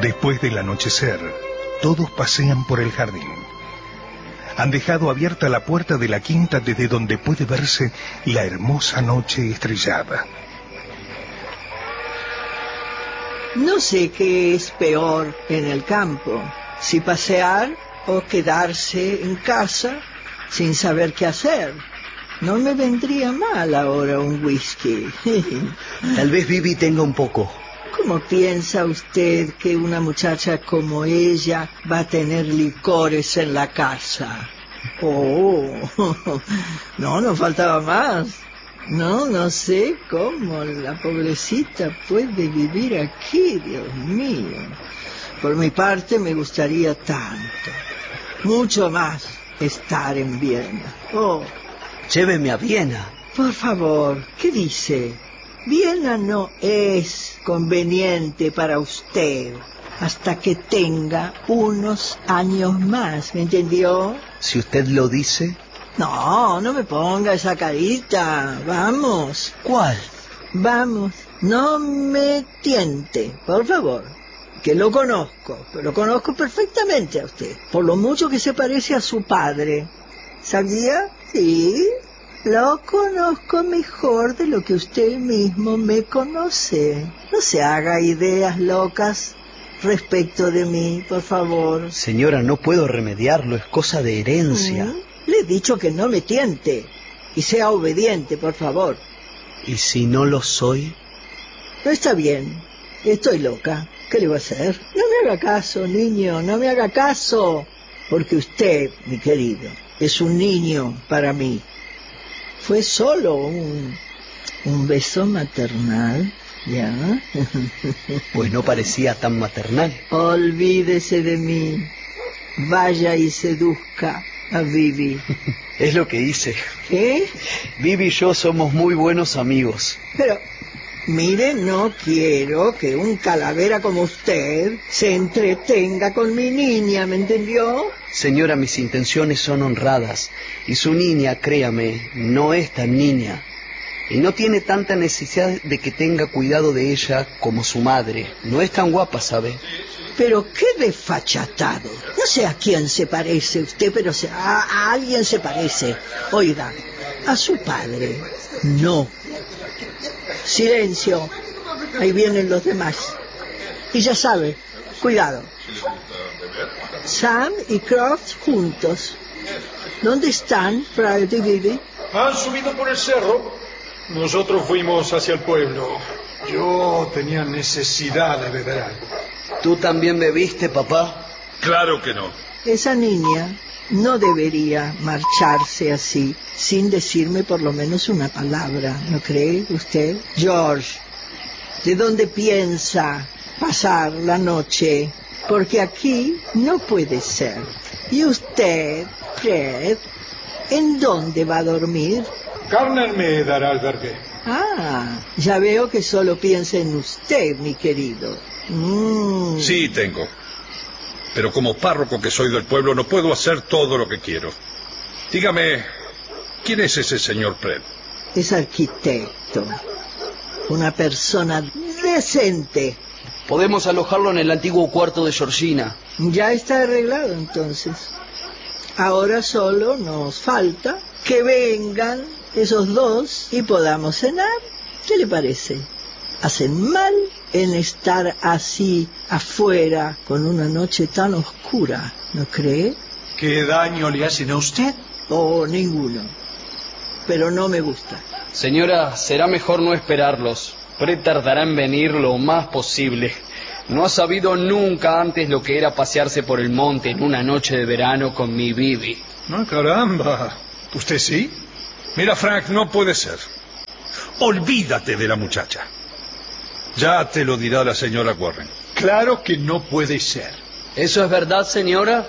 Después del anochecer, todos pasean por el jardín. Han dejado abierta la puerta de la quinta desde donde puede verse la hermosa noche estrellada. No sé qué es peor en el campo, si pasear o quedarse en casa sin saber qué hacer. No me vendría mal ahora un whisky. Tal vez Bibi tenga un poco. ¿Cómo piensa usted que una muchacha como ella va a tener licores en la casa? Oh, no faltaba más. No sé cómo la pobrecita puede vivir aquí, Dios mío. Por mi parte me gustaría tanto, mucho más, estar en Viena. Oh, lléveme a Viena. Por favor, ¿qué dice? Viena no es conveniente para usted hasta que tenga unos años más, ¿me entendió? Si usted lo dice. No me ponga esa carita. Vamos. ¿Cuál? Vamos. No me tiente, por favor. Que lo conozco perfectamente a usted, por lo mucho que se parece a su padre. ¿Sabía? Sí. Lo conozco mejor de lo que usted mismo me conoce. No se haga ideas locas respecto de mí, por favor. Señora, no puedo remediarlo, es cosa de herencia. Le he dicho que no me tiente y sea obediente, por favor. ¿Y si no lo soy? No está bien, estoy loca. ¿Qué le voy a hacer? No me haga caso, niño, no me haga caso. Porque usted, mi querido, es un niño para mí. Fue solo un beso maternal, ¿ya? Pues no parecía tan maternal. Olvídese de mí. Vaya y seduzca a Bibi. Es lo que hice. ¿Qué? Bibi y yo somos muy buenos amigos. Pero, mire, no quiero que un calavera como usted se entretenga con mi niña, ¿me entendió? Señora, mis intenciones son honradas. Y su niña, créame, no es tan niña. Y no tiene tanta necesidad de que tenga cuidado de ella como su madre. No es tan guapa, ¿sabe? Pero qué desfachatado. No sé a quién se parece usted, pero a alguien se parece. Oiga, a su padre. No. Silencio. Ahí vienen los demás. Y ya sabe, cuidado. Sam y Croft juntos. ¿Dónde están, Fry y Bibi? Han subido por el cerro. Nosotros fuimos hacia el pueblo. Yo tenía necesidad de beber algo. ¿Tú también bebiste, papá? Claro que no. Esa niña no debería marcharse así, sin decirme por lo menos una palabra, ¿no cree usted? George, ¿de dónde piensa pasar la noche? Porque aquí no puede ser. ¿Y usted, Fred, en dónde va a dormir? Garner me dará albergue. Ya veo que solo piensa en usted, mi querido. Sí, tengo. Pero como párroco que soy del pueblo no puedo hacer todo lo que quiero. Dígame, ¿quién es ese señor Fred? Es arquitecto. Una persona decente. Podemos alojarlo en el antiguo cuarto de Georgina. Ya está arreglado entonces. Ahora solo nos falta que vengan esos dos y podamos cenar. ¿Qué le parece? Hacen mal en estar así afuera con una noche tan oscura, ¿no cree? ¿Qué daño le hacen a usted? Oh, ninguno. Pero no me gusta. Señora, será mejor no esperarlos. Fred tardará en venir lo más posible. No ha sabido nunca antes lo que era pasearse por el monte en una noche de verano con mi Bibi. ¡Ah, caramba! ¿Usted sí? Mira, Frank, no puede ser. Olvídate de la muchacha. Ya te lo dirá la señora Warren. Claro que no puede ser. ¿Eso es verdad, señora?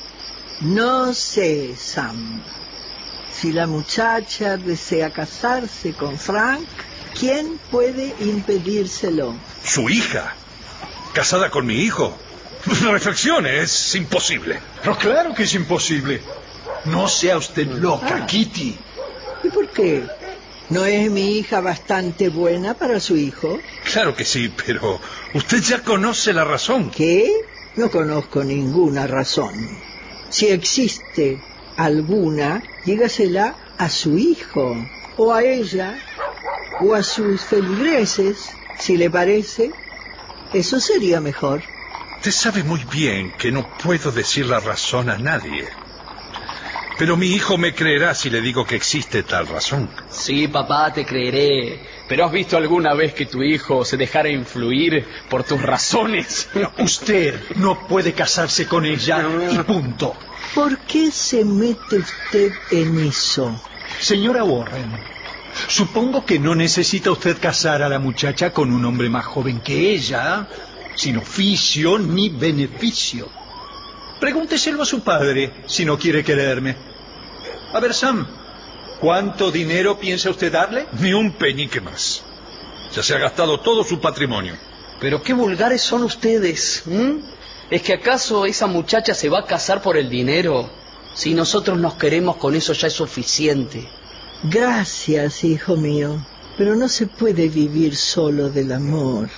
No sé, Sam. Si la muchacha desea casarse con Frank, ¿quién puede impedírselo? ¿Su hija? ¿Casada con mi hijo? Reflexione, es imposible. Pero claro que es imposible. No sea usted loca, Kitty. ¿Y por qué? ¿No es mi hija bastante buena para su hijo? Claro que sí, pero usted ya conoce la razón. ¿Qué? No conozco ninguna razón. Si existe alguna, dígasela a su hijo, o a ella, o a sus feligreses, si le parece. Eso sería mejor. Usted sabe muy bien que no puedo decir la razón a nadie. Pero mi hijo me creerá si le digo que existe tal razón. Sí, papá, te creeré. ¿Pero has visto alguna vez que tu hijo se dejara influir por tus razones? Usted no puede casarse con ella y punto. ¿Por qué se mete usted en eso? Señora Warren, supongo que no necesita usted casar a la muchacha con un hombre más joven que ella, sin oficio ni beneficio. Pregúnteselo a su padre si no quiere quererme. A ver, Sam, ¿cuánto dinero piensa usted darle? Ni un peñique más. Ya se ha gastado todo su patrimonio. Pero qué vulgares son ustedes, ¿m? ¿Es que acaso esa muchacha se va a casar por el dinero? Si nosotros nos queremos, con eso ya es suficiente. Gracias, hijo mío, pero no se puede vivir solo del amor.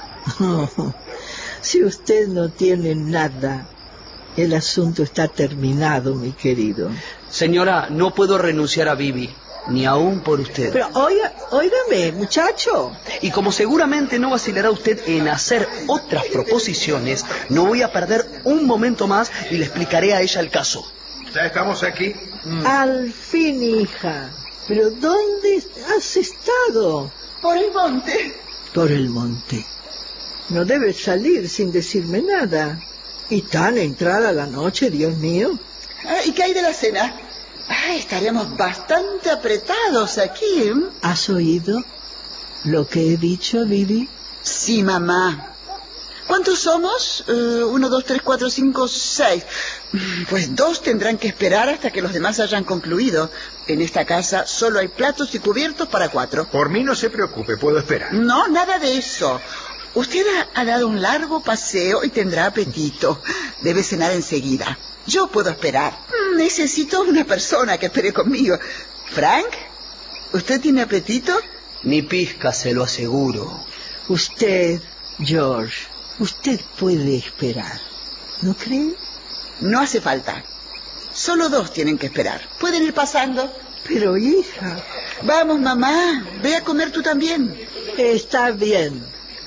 Si usted no tiene nada, el asunto está terminado, mi querido. Señora, no puedo renunciar a Bibi, ni aún por usted. Pero óigame, muchacho. Y como seguramente no vacilará usted en hacer otras proposiciones, no voy a perder un momento más y le explicaré a ella el caso. ¿Ya estamos aquí? Al fin, hija. ¿Pero dónde has estado? Por el monte. Por el monte. No debes salir sin decirme nada. Y tan entrada la noche, Dios mío. ¿Y qué hay de la cena? Estaremos bastante apretados aquí, ¿eh? ¿Has oído lo que he dicho, Bibi? Sí, mamá. ¿Cuántos somos? 1, 2, 3, 4, 5, 6. Pues 2 tendrán que esperar hasta que los demás hayan concluido. En esta casa solo hay platos y cubiertos para 4. Por mí no se preocupe, puedo esperar. No, nada de eso. Usted ha dado un largo paseo y tendrá apetito. Debe cenar enseguida. Yo puedo esperar. Necesito una persona que espere conmigo. ¿Frank? ¿Usted tiene apetito? Ni pizca, se lo aseguro. Usted, George, usted puede esperar. ¿No cree? No hace falta. Solo 2 tienen que esperar. Pueden ir pasando. Pero, hija... Vamos, mamá. Ve a comer tú también. Está bien.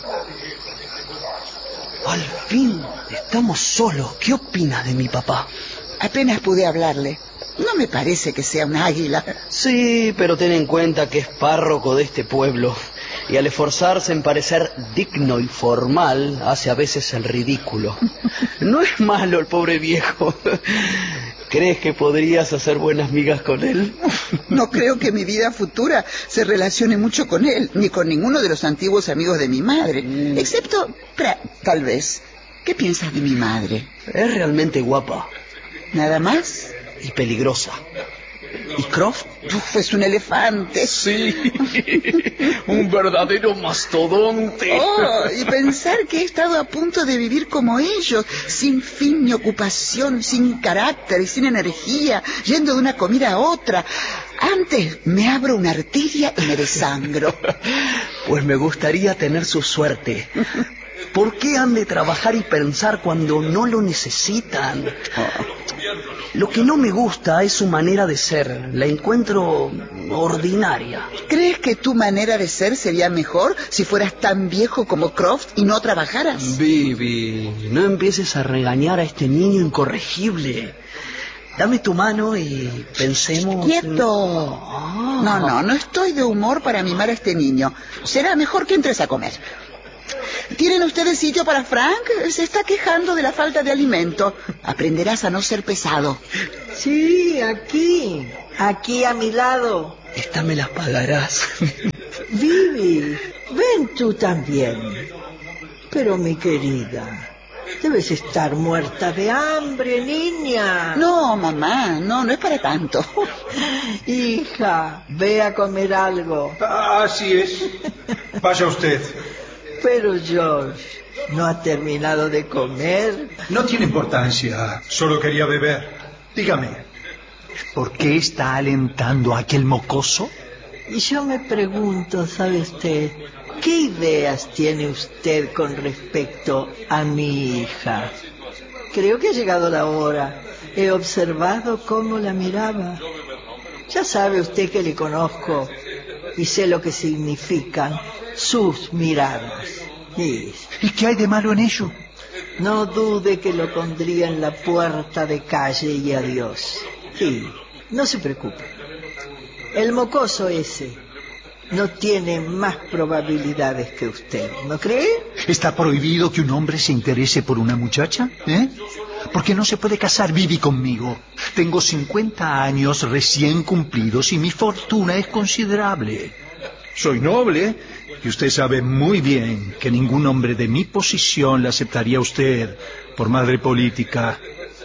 Al fin, estamos solos. ¿Qué opina de mi papá? Apenas pude hablarle. No me parece que sea un águila. Sí, pero ten en cuenta que es párroco de este pueblo. Y al esforzarse en parecer digno y formal, hace a veces el ridículo. No es malo el pobre viejo. ¿Crees que podrías hacer buenas migas con él? No creo que mi vida futura se relacione mucho con él, ni con ninguno de los antiguos amigos de mi madre. Excepto, tal vez. ¿Qué piensas de mi madre? Es realmente guapa. ¿Nada más? Y peligrosa. ¿Y Croft? Es un elefante. Sí, un verdadero mastodonte. Y pensar que he estado a punto de vivir como ellos, sin fin ni ocupación, sin carácter y sin energía, yendo de una comida a otra. Antes me abro una arteria y me desangro. Pues me gustaría tener su suerte. ¿Por qué han de trabajar y pensar cuando no lo necesitan? Lo que no me gusta es su manera de ser. La encuentro ordinaria. ¿Crees que tu manera de ser sería mejor si fueras tan viejo como Croft y no trabajaras? Bibi, no empieces a regañar a este niño incorregible. Dame tu mano y pensemos... ¡Quieto! No estoy de humor para mimar a este niño. Será mejor que entres a comer. ¿Tienen ustedes sitio para Frank? Se está quejando de la falta de alimento. Aprenderás a no ser pesado. Sí, aquí a mi lado. Esta me la pagarás. Bibi, ven tú también. Pero mi querida, debes estar muerta de hambre, niña. No, mamá, no es para tanto. Hija, ve a comer algo. Así es. Vaya usted. Pero George, ¿no ha terminado de comer? No tiene importancia, solo quería beber. Dígame, ¿por qué está alentando a aquel mocoso? Y yo me pregunto, ¿sabe usted, qué ideas tiene usted con respecto a mi hija? Creo que ha llegado la hora. He observado cómo la miraba. Ya sabe usted que le conozco y sé lo que significan sus miradas. ¿Y qué hay de malo en ello? No dude que lo pondría en la puerta de calle y adiós. Sí, no se preocupe. El mocoso ese no tiene más probabilidades que usted, ¿no cree? ¿Está prohibido que un hombre se interese por una muchacha? Porque no se puede casar Vivi conmigo. Tengo 50 años recién cumplidos y mi fortuna es considerable. Soy noble y usted sabe muy bien que ningún hombre de mi posición le aceptaría a usted por madre política.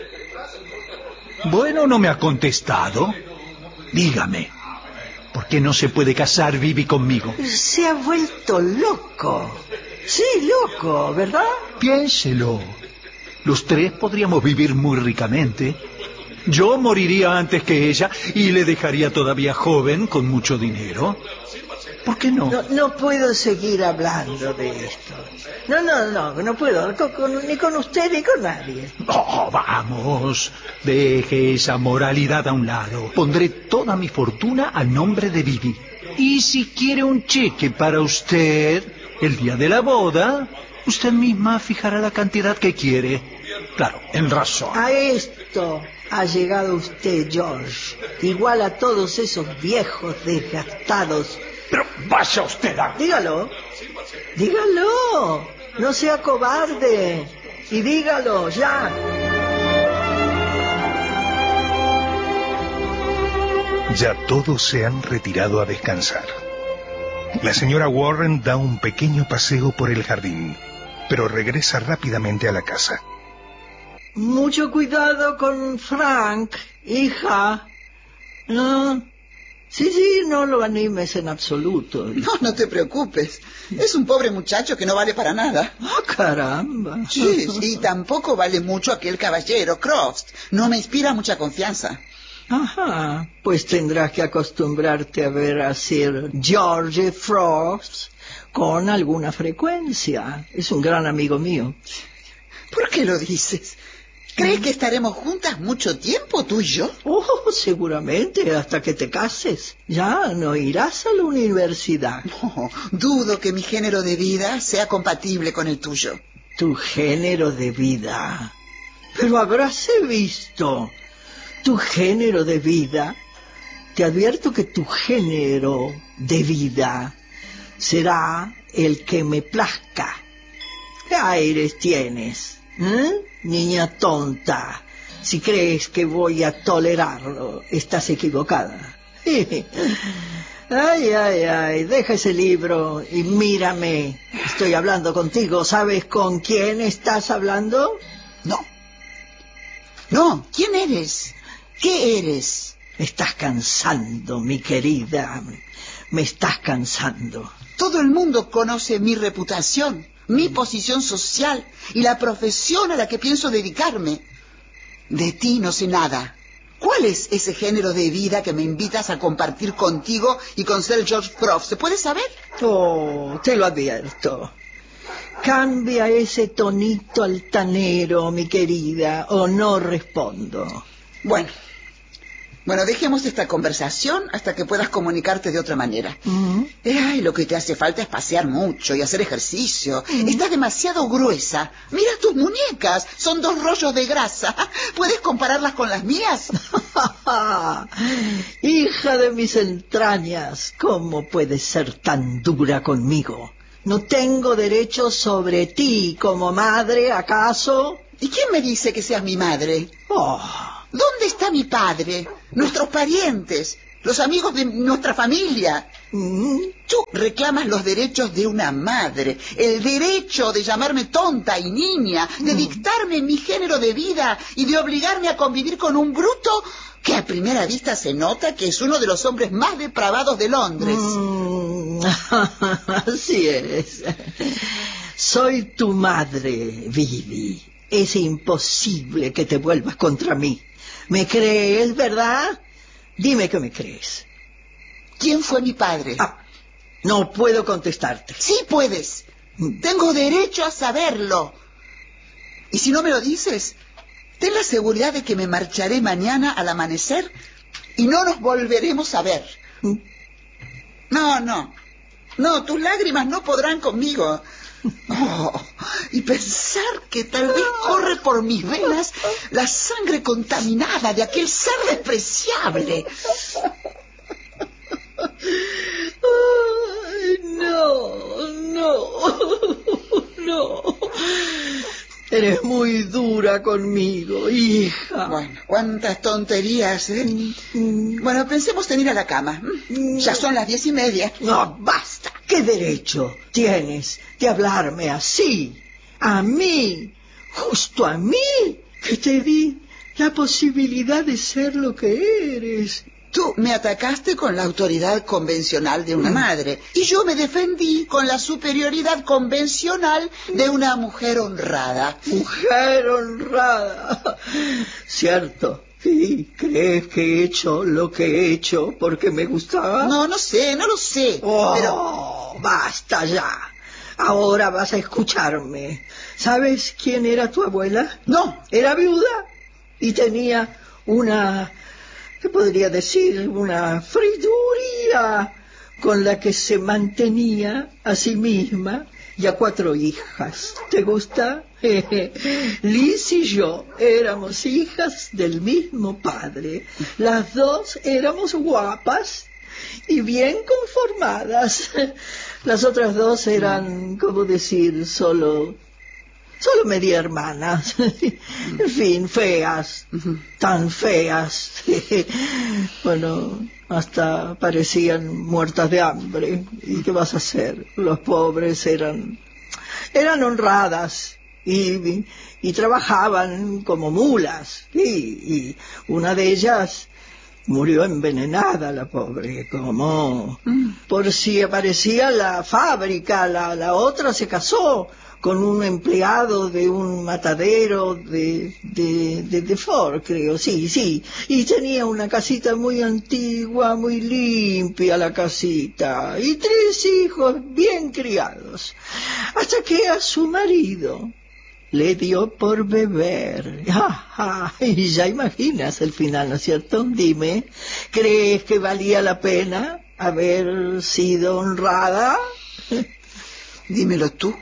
Bueno, no me ha contestado. Dígame, ¿por qué no se puede casar Vivi conmigo? Se ha vuelto loco. Sí, loco, ¿verdad? Piénselo. Los tres podríamos vivir muy ricamente. Yo moriría antes que ella y le dejaría todavía joven con mucho dinero. ¿Por qué no? No puedo seguir hablando de esto. No puedo, ni con usted ni con nadie. Oh, vamos, deje esa moralidad a un lado. Pondré toda mi fortuna a nombre de Vivi. Y si quiere un cheque para usted el día de la boda, usted misma fijará la cantidad que quiere. Claro, en razón. A esto ha llegado usted, George. Igual a todos esos viejos desgastados. Pero vaya usted a... Dígalo. No sea cobarde. Y dígalo, ya. Ya todos se han retirado a descansar. La señora Warren da un pequeño paseo por el jardín, pero regresa rápidamente a la casa. Mucho cuidado con Frank, hija. Sí, no lo animes en absoluto. No te preocupes. Es un pobre muchacho que no vale para nada. Caramba. Sí, y tampoco vale mucho aquel caballero, Croft. No me inspira mucha confianza. Ajá, pues tendrás que acostumbrarte a ver a Sir George Frost con alguna frecuencia. Es un gran amigo mío. ¿Por qué lo dices? ¿Crees que estaremos juntas mucho tiempo, tú y yo? Oh, seguramente, hasta que te cases. Ya no irás a la universidad. No, dudo que mi género de vida sea compatible con el tuyo. Tu género de vida. Pero habráse visto. Tu género de vida. Te advierto que tu género de vida será el que me plazca. ¿Qué aires tienes? Niña tonta, si crees que voy a tolerarlo, estás equivocada. Ay, deja ese libro y mírame. Estoy hablando contigo. ¿Sabes con quién estás hablando? No, ¿quién eres? ¿Qué eres? Me estás cansando, mi querida. Me estás cansando. Todo el mundo conoce mi reputación, mi posición social y la profesión a la que pienso dedicarme. De ti no sé nada. ¿Cuál es ese género de vida que me invitas a compartir contigo y con Sir George Frost? ¿Se puede saber? Oh, te lo advierto. Cambia ese tonito altanero, mi querida, o no respondo. Bueno, dejemos esta conversación hasta que puedas comunicarte de otra manera. Lo que te hace falta es pasear mucho y hacer ejercicio. Estás demasiado gruesa. Mira tus muñecas, son 2 rollos de grasa. ¿Puedes compararlas con las mías? Hija de mis entrañas, ¿cómo puedes ser tan dura conmigo? ¿No tengo derecho sobre ti como madre, acaso? ¿Y quién me dice que seas mi madre? ¿Dónde está mi padre? Nuestros parientes, los amigos de nuestra familia. Tú reclamas los derechos de una madre, el derecho de llamarme tonta y niña, de dictarme mi género de vida y de obligarme a convivir con un bruto que a primera vista se nota que es uno de los hombres más depravados de Londres. Así es. Soy tu madre, Vivi. Es imposible que te vuelvas contra mí. ¿Me crees, verdad? Dime que me crees. quién fue mi padre. No puedo contestarte. Sí puedes. Tengo derecho a saberlo. Y si no me lo dices, ten la seguridad de que me marcharé mañana al amanecer y no nos volveremos a ver. No, tus lágrimas no podrán conmigo. Y pensar que tal vez corre por mis venas la sangre contaminada de aquel ser despreciable. Ay, no. Eres muy dura conmigo, hija. Bueno, cuántas tonterías, ¿eh? Bueno, pensemos en ir a la cama. Ya son las 10:30. No, basta. ¿Qué derecho tienes de hablarme así? A mí, justo a mí, que te di la posibilidad de ser lo que eres. Tú me atacaste con la autoridad convencional de una madre y yo me defendí con la superioridad convencional de una mujer honrada. Mujer honrada. Cierto. ¿Sí? ¿Crees que he hecho lo que he hecho porque me gustaba? No lo sé. Pero basta ya. Ahora vas a escucharme. ¿Sabes quién era tu abuela? No. Era viuda y tenía una... ¿qué podría decir? Una friduría con la que se mantenía a sí misma y a 4 hijas. ¿Te gusta? Liz y yo éramos hijas del mismo padre. Las 2 éramos guapas y bien conformadas. Las otras 2 eran, ¿cómo decir? Solo media hermanas. En fin, feas, tan feas. Bueno, hasta parecían muertas de hambre. ¿Y qué vas a hacer? Los pobres eran honradas y trabajaban como mulas. Y una de ellas murió envenenada, la pobre, como por si aparecía la fábrica. La otra se casó con un empleado de un matadero de Ford, creo, sí, y tenía una casita muy antigua, muy limpia la casita, y 3 hijos bien criados, hasta que a su marido le dio por beber. Y ya imaginas el final, ¿no es cierto? Dime, ¿crees que valía la pena haber sido honrada? Dímelo tú.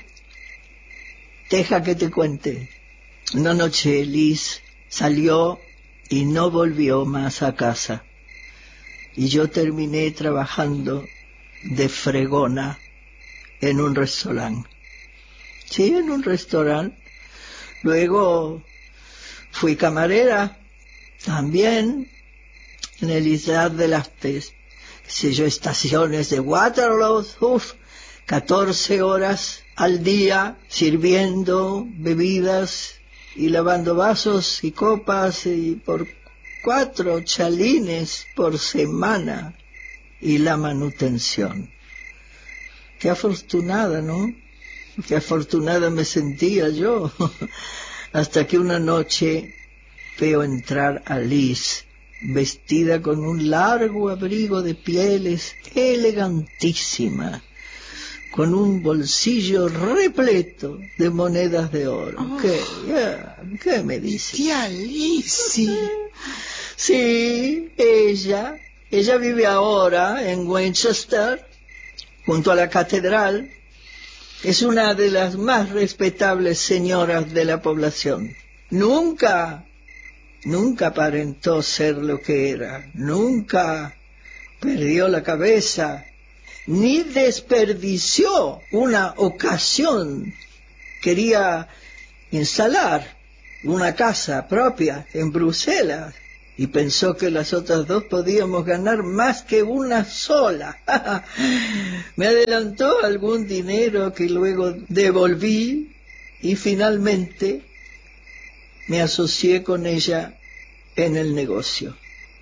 Deja que te cuente. Una noche Liz salió y no volvió más a casa. Y yo terminé trabajando de fregona en un restaurante. Sí, en un restaurante. Luego fui camarera también en el Isar de las estaciones de Waterloo. 14 horas al día sirviendo bebidas y lavando vasos y copas, y por 4 chalines por semana, y la manutención. Qué afortunada, ¿no? Qué afortunada me sentía yo. Hasta que una noche veo entrar a Liz, vestida con un largo abrigo de pieles, elegantísima, con un bolsillo repleto de monedas de oro. ¿Qué me dices? Tía Lizzie. Sí, ella vive ahora en Winchester, junto a la catedral. Es una de las más respetables señoras de la población. Nunca aparentó ser lo que era. Nunca perdió la cabeza, ni desperdició una ocasión. Quería instalar una casa propia en Bruselas y pensó que las otras 2 podíamos ganar más que una sola. Me adelantó algún dinero que luego devolví y finalmente me asocié con ella en el negocio.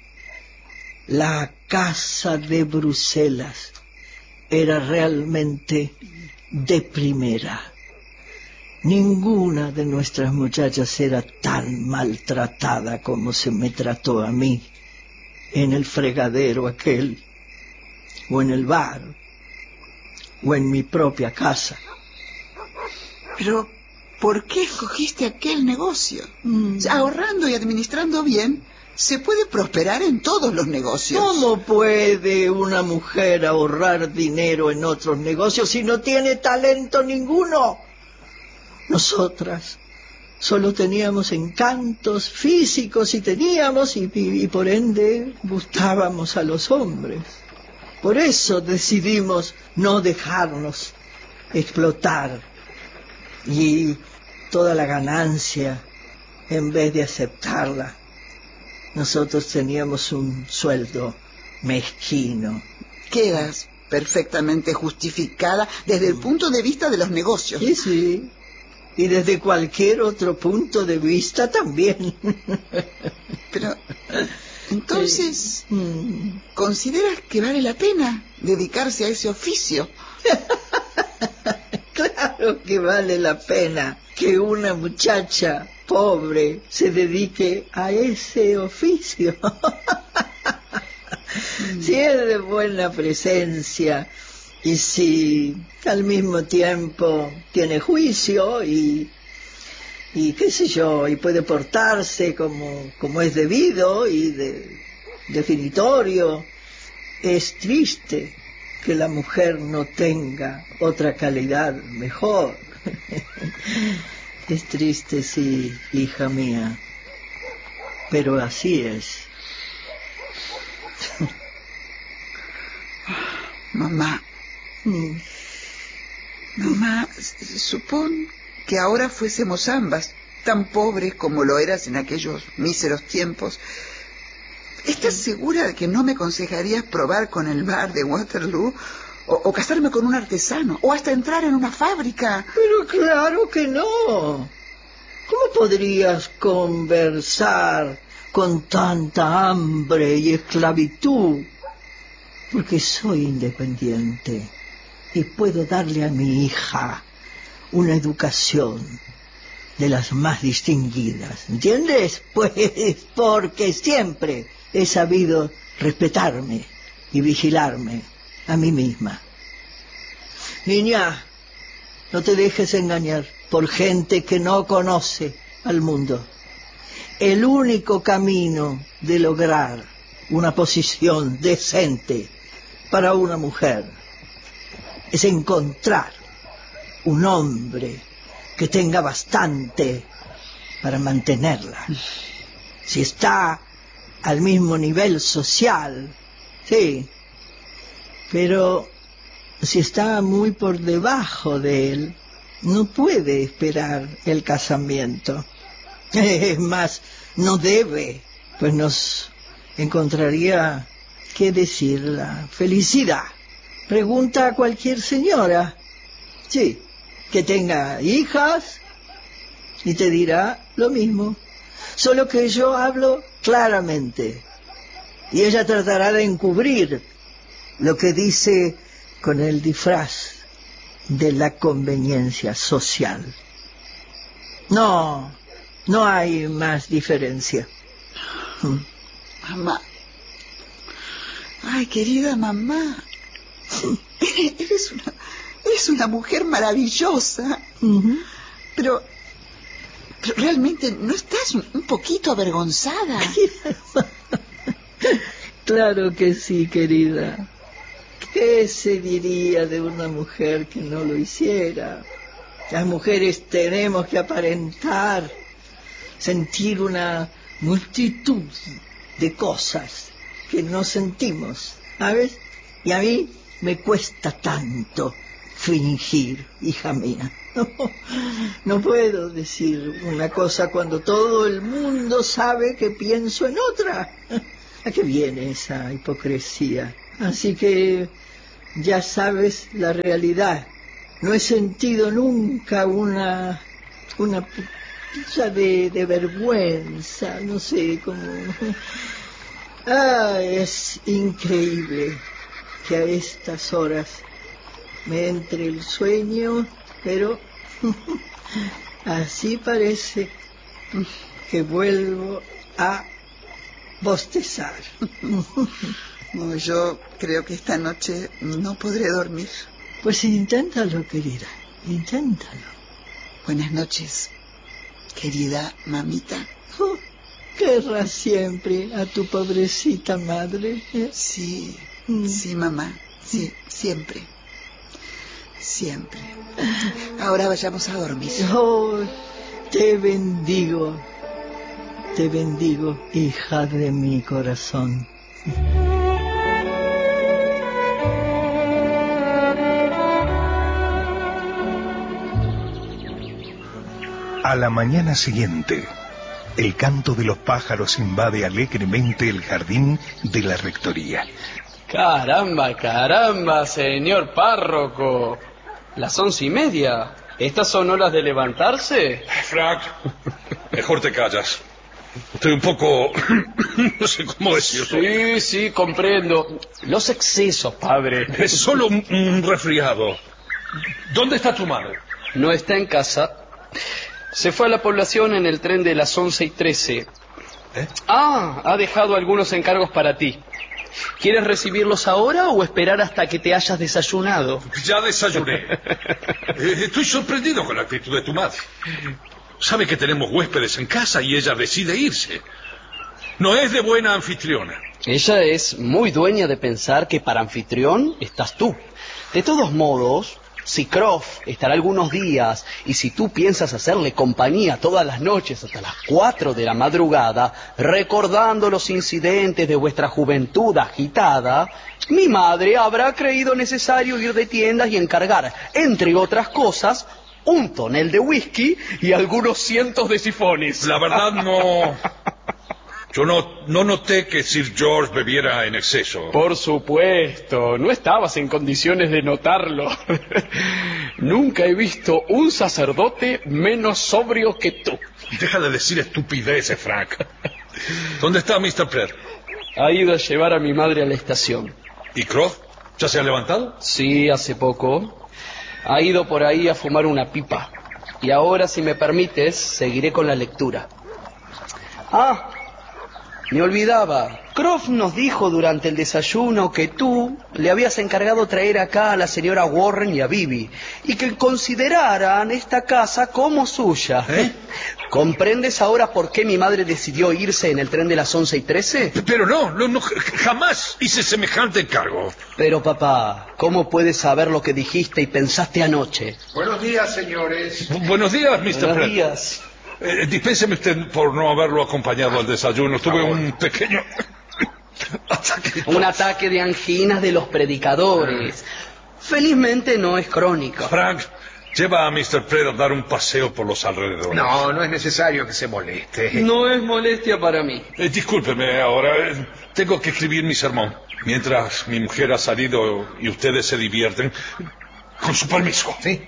La casa de Bruselas era realmente de primera. Ninguna de nuestras muchachas era tan maltratada como se me trató a mí en el fregadero aquel. o en el bar, o en mi propia casa. Pero, ¿por qué escogiste aquel negocio? Ahorrando y administrando bien, se puede prosperar en todos los negocios. ¿Cómo puede una mujer ahorrar dinero en otros negocios si no tiene talento ninguno? Nosotras solo teníamos encantos físicos y por ende gustábamos a los hombres. Por eso decidimos no dejarnos explotar y toda la ganancia, en vez de aceptarla, nosotros teníamos un sueldo mezquino. Quedas perfectamente justificada desde el punto de vista de los negocios. Sí. Y desde cualquier otro punto de vista también. Pero, entonces, ¿consideras que vale la pena dedicarse a ese oficio? Claro que vale la pena que una muchacha pobre se dedique a ese oficio. Si es de buena presencia y si al mismo tiempo tiene juicio y qué sé yo, y puede portarse como es debido y definitorio. Es triste que la mujer no tenga otra calidad mejor. Es triste, sí, hija mía, pero así es. Mamá, supón que ahora fuésemos ambas tan pobres como lo eras en aquellos míseros tiempos. ¿Estás segura de que no me aconsejarías probar con el bar de Waterloo o casarme con un artesano o hasta entrar en una fábrica? Pero claro que no. ¿Cómo podrías conversar con tanta hambre y esclavitud? Porque soy independiente y puedo darle a mi hija una educación de las más distinguidas, ¿entiendes? Pues porque siempre he sabido respetarme y vigilarme a mí misma. Niña, no te dejes engañar por gente que no conoce al mundo. El único camino de lograr una posición decente para una mujer es encontrar un hombre que tenga bastante para mantenerla. Si está al mismo nivel social, sí, pero si está muy por debajo de él, no puede esperar el casamiento. Es más, no debe, pues nos encontraría, ¿qué decir?, la felicidad. Pregunta a cualquier señora, sí, que tenga hijas, y te dirá lo mismo. Solo que yo hablo claramente, y ella tratará de encubrir lo que dice con el disfraz de la conveniencia social. No hay más diferencia. Mamá. Ay, querida mamá. Eres una mujer maravillosa. Pero realmente ¿no estás un poquito avergonzada? Claro que sí, querida. ¿Qué se diría de una mujer que no lo hiciera? Las mujeres tenemos que aparentar, sentir una multitud de cosas que no sentimos, ¿sabes? Y a mí me cuesta tanto fingir, hija mía. No puedo decir una cosa cuando todo el mundo sabe que pienso en otra. ¿A qué viene esa hipocresía? Así que ya sabes la realidad. No he sentido nunca una pizca de vergüenza, no sé, como... es increíble que a estas horas me entre el sueño, pero así parece que vuelvo a bostezar. No, yo creo que esta noche no podré dormir. Pues inténtalo, querida, inténtalo. Buenas noches, querida mamita. Oh, querrás siempre a tu pobrecita madre, ¿eh? Sí, sí, mamá, sí, siempre. Siempre. Ahora vayamos a dormir. Oh, te bendigo, hija de mi corazón. A la mañana siguiente, el canto de los pájaros invade alegremente el jardín de la rectoría. Caramba, señor párroco. Las 11:30. ¿Estas son horas de levantarse? Frank, mejor te callas. Estoy un poco... no sé cómo decirlo. Sí, comprendo. Los excesos, padre. Es solo un resfriado. ¿Dónde está tu madre? No está en casa. Se fue a la población en el tren de las 11:13. Ha dejado algunos encargos para ti. ¿Quieres recibirlos ahora o esperar hasta que te hayas desayunado? Ya desayuné. Estoy sorprendido con la actitud de tu madre. Sabe que tenemos huéspedes en casa y ella decide irse. No es de buena anfitriona. Ella es muy dueña de pensar que para anfitrión estás tú. De todos modos, si Croft estará algunos días y si tú piensas hacerle compañía todas las noches hasta las 4 de la madrugada, recordando los incidentes de vuestra juventud agitada, mi madre habrá creído necesario ir de tiendas y encargar, entre otras cosas, un tonel de whisky y algunos cientos de sifones. La verdad no... Yo no noté que Sir George bebiera en exceso. Por supuesto, no estabas en condiciones de notarlo. Nunca he visto un sacerdote menos sobrio que tú. Deja de decir estupideces, Frank. ¿Dónde está Mr. Pratt? Ha ido a llevar a mi madre a la estación. ¿Y Croft? ¿Ya se ha levantado? Sí, hace poco. Ha ido por ahí a fumar una pipa. Y ahora, si me permites, seguiré con la lectura. Me olvidaba. Croft nos dijo durante el desayuno que tú le habías encargado traer acá a la señora Warren y a Bibi y que consideraran esta casa como suya. ¿Comprendes ahora por qué mi madre decidió irse en el tren de las 11:13? Pero no, jamás hice semejante encargo. Pero papá, ¿cómo puedes saber lo que dijiste y pensaste anoche? Buenos días, señores. Buenos días, Mr. Pratt. Buenos días. Dispénseme usted por no haberlo acompañado al desayuno. Tuve un pequeño ataque. Un ataque de anginas de los predicadores. Felizmente no es crónico. Frank, lleva a Mr. Pratt a dar un paseo por los alrededores. No es necesario que se moleste. No es molestia para mí. Discúlpeme ahora. Tengo que escribir mi sermón. Mientras mi mujer ha salido y ustedes se divierten. Con su permiso. Sí.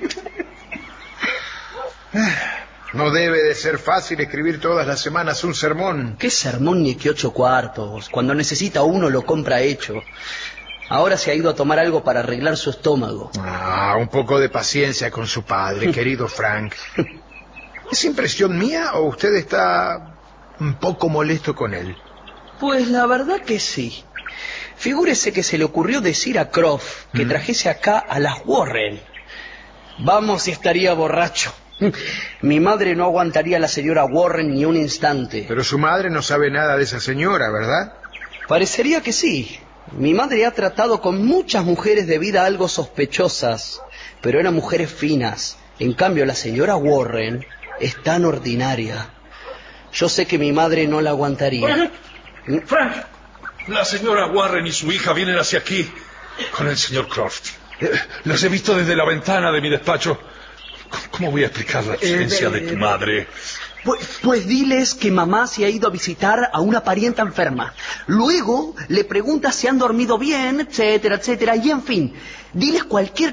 No debe de ser fácil escribir todas las semanas un sermón. ¿Qué sermón ni qué 8 cuartos? Cuando necesita uno lo compra hecho. Ahora se ha ido a tomar algo para arreglar su estómago. Un poco de paciencia con su padre, querido Frank. ¿Es impresión mía o usted está un poco molesto con él? Pues la verdad que sí. Figúrese que se le ocurrió decir a Croft que trajese acá a las Warren. Vamos, si estaría borracho. Mi madre no aguantaría a la señora Warren ni un instante. Pero su madre no sabe nada de esa señora, ¿verdad? Parecería que sí. Mi madre ha tratado con muchas mujeres de vida algo sospechosas, pero eran mujeres finas. En cambio, la señora Warren es tan ordinaria. Yo sé que mi madre no la aguantaría. Frank, la señora Warren y su hija vienen hacia aquí con el señor Croft. Las he visto desde la ventana de mi despacho. ¿Cómo voy a explicar la ausencia de tu madre? Pues diles que mamá se ha ido a visitar a una parienta enferma. Luego le preguntas si han dormido bien, etcétera, etcétera. Y en fin, diles cualquier